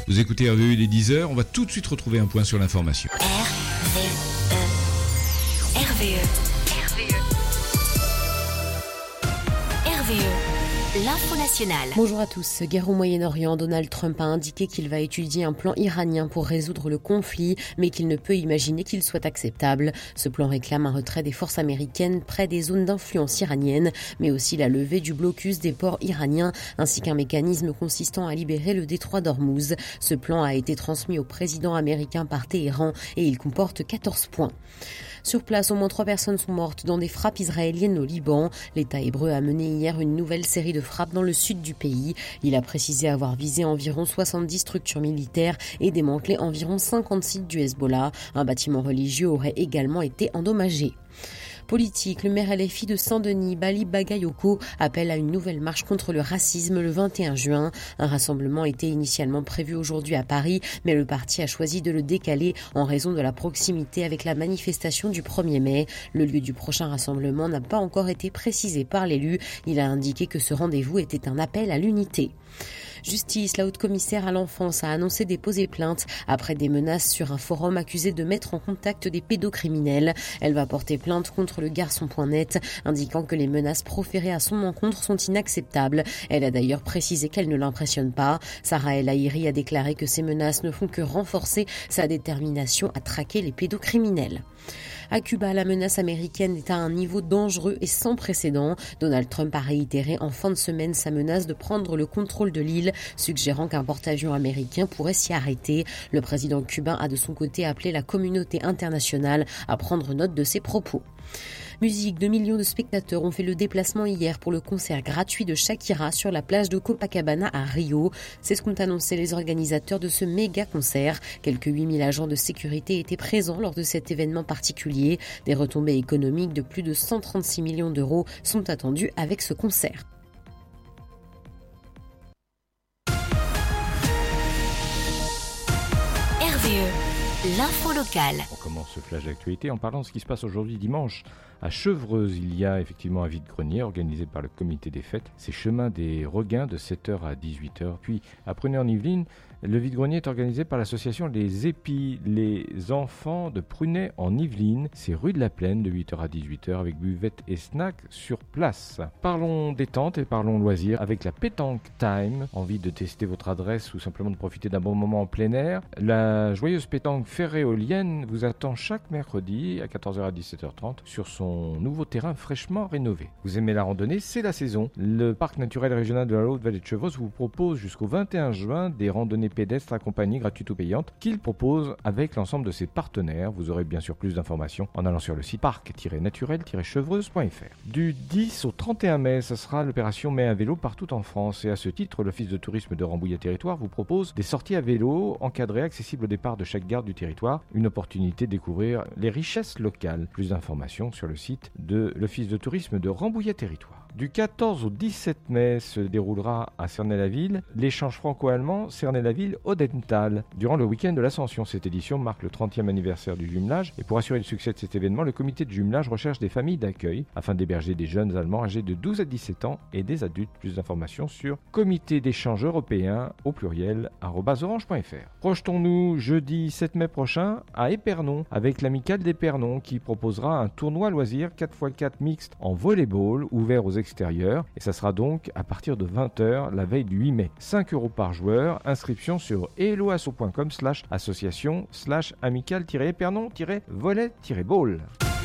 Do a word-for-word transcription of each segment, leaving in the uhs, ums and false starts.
Vous écoutez R V E, il est dix heures, on va tout de suite retrouver un point sur l'information. R V E. R V E. R V E. R V E. L'info nationale. Bonjour à tous. Guerre au Moyen-Orient, Donald Trump a indiqué qu'il va étudier un plan iranien pour résoudre le conflit, mais qu'il ne peut imaginer qu'il soit acceptable. Ce plan réclame un retrait des forces américaines près des zones d'influence iranienne, mais aussi la levée du blocus des ports iraniens, ainsi qu'un mécanisme consistant à libérer le détroit d'Ormuz. Ce plan a été transmis au président américain par Téhéran et il comporte quatorze points. Sur place, au moins trois personnes sont mortes dans des frappes israéliennes au Liban. L'État hébreu a mené hier une nouvelle série de frappes dans le sud du pays. Il a précisé avoir visé environ soixante-dix structures militaires et démantelé environ cinquante sites du Hezbollah. Un bâtiment religieux aurait également été endommagé. Politique, le maire L F I de Saint-Denis, Bali Bagayoko, appelle à une nouvelle marche contre le racisme le vingt et un juin. Un rassemblement était initialement prévu aujourd'hui à Paris, mais le parti a choisi de le décaler en raison de la proximité avec la manifestation du premier mai. Le lieu du prochain rassemblement n'a pas encore été précisé par l'élu. Il a indiqué que ce rendez-vous était un appel à l'unité. Justice, la haute-commissaire à l'enfance a annoncé déposer plainte après des menaces sur un forum accusé de mettre en contact des pédocriminels. Elle va porter plainte contre le garçon point net, indiquant que les menaces proférées à son encontre sont inacceptables. Elle a d'ailleurs précisé qu'elle ne l'impressionne pas. Sarah El Haïry a déclaré que ces menaces ne font que renforcer sa détermination à traquer les pédocriminels. À Cuba, la menace américaine est à un niveau dangereux et sans précédent. Donald Trump a réitéré en fin de semaine sa menace de prendre le contrôle de l'île, suggérant qu'un porte-avions américain pourrait s'y arrêter. Le président cubain a de son côté appelé la communauté internationale à prendre note de ses propos. Musique, deux millions de spectateurs ont fait le déplacement hier pour le concert gratuit de Shakira sur la plage de Copacabana à Rio. C'est ce qu'ont annoncé les organisateurs de ce méga concert. Quelques huit mille agents de sécurité étaient présents lors de cet événement particulier. Des retombées économiques de plus de cent trente-six millions d'euros sont attendues avec ce concert. R V E, l'info locale. On commence ce flash d'actualité en parlant de ce qui se passe aujourd'hui dimanche. À Chevreuse, il y a effectivement un vide-grenier organisé par le comité des fêtes. C'est chemin des Regains de sept heures à dix-huit heures. Puis à Prunay-en-Yvelines, le vide-grenier est organisé par l'association Les Épis, les enfants de Prunay en Yvelines. C'est rue de la Plaine de huit heures à dix-huit heures avec buvette et snack sur place. Parlons détente et parlons loisirs avec la Pétanque Time. Envie de tester votre adresse ou simplement de profiter d'un bon moment en plein air? La joyeuse pétanque Ferréolienne vous attend chaque mercredi à quatorze heures à dix-sept heures trente sur son nouveau terrain fraîchement rénové. Vous aimez la randonnée? C'est la saison. Le parc naturel régional de la Haute-Vallée de Chevreuse vous propose jusqu'au vingt et un juin des randonnées pédestres accompagnées gratuites ou payantes qu'il propose avec l'ensemble de ses partenaires. Vous aurez bien sûr plus d'informations en allant sur le site parc tiret naturel tiret chevreuse point f r. Du dix au trente et un mai, ce sera l'opération Mai à vélo partout en France et à ce titre, l'Office de tourisme de Rambouillet-Territoire vous propose des sorties à vélo encadrées accessibles au départ de chaque gare du territoire. Une opportunité de découvrir les richesses locales. Plus d'informations sur le site de l'Office de tourisme de Rambouillet-Territoire. Du quatorze au dix-sept mai se déroulera à Cernay-la-Ville l'échange franco-allemand Cernay-la-Ville-Odenthal. Durant le week-end de l'Ascension, cette édition marque le trentième anniversaire du jumelage et pour assurer le succès de cet événement, le comité de jumelage recherche des familles d'accueil afin d'héberger des jeunes Allemands âgés de douze à dix-sept ans et des adultes. Plus d'informations sur comité d'échange européen au pluriel arobase orange point f r. Projetons-nous jeudi sept mai prochain à Épernon avec l'amicale d'Épernon qui proposera un tournoi loisir quatre par quatre mixte en volleyball ouvert aux extérieur et ça sera donc à partir de vingt heures la veille du huit mai. cinq euros par joueur, inscription sur eloasso point com slash association slash amical tiret épernon tiret volley tiret ball.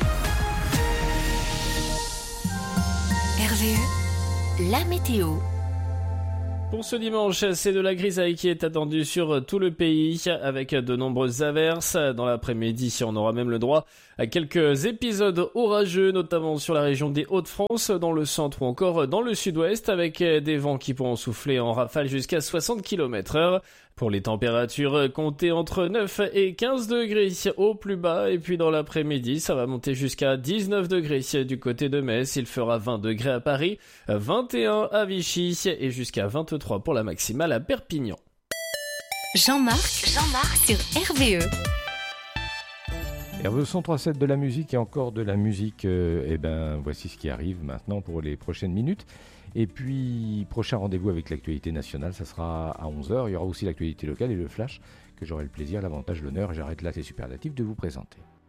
R V E, la météo. Pour ce dimanche, c'est de la grisaille qui est attendue sur tout le pays avec de nombreuses averses. Dans l'après-midi, on aura même le droit à quelques épisodes orageux, notamment sur la région des Hauts-de-France, dans le centre ou encore dans le sud-ouest, avec des vents qui pourront souffler en rafale jusqu'à soixante kilomètres heure. Pour les températures, comptez entre neuf et quinze degrés au plus bas, et puis dans l'après-midi, ça va monter jusqu'à dix-neuf degrés du côté de Metz. Il fera vingt degrés à Paris, vingt et un à Vichy et jusqu'à vingt-trois pour la maximale à Perpignan. Jean-Marc, Jean-Marc sur R V E. R V E cent trois virgule sept de la musique et encore de la musique, euh, et ben voici ce qui arrive maintenant pour les prochaines minutes. Et puis, prochain rendez-vous avec l'actualité nationale, ça sera à onze heures. Il y aura aussi l'actualité locale et le flash que j'aurai le plaisir, l'avantage, l'honneur, j'arrête là ces superlatifs, de vous présenter.